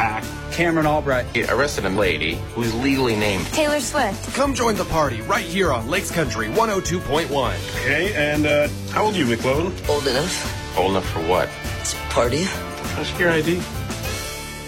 pack. Cameron Albright. He arrested a lady who's legally named Taylor Swift. Come join the party right here on Lakes Country 102.1. Okay, and how old are you, McLovin? Old enough. Old enough for what? To party. Ask your ID.